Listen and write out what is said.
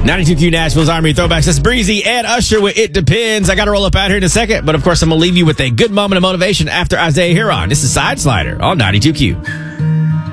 92Q Nashville's Army Throwbacks. That's Breezy and Usher with It Depends. I got to roll up out here in a second, but of course I'm going to leave you with a good moment of motivation after Isaiah Huron. This is Side Slider on 92Q.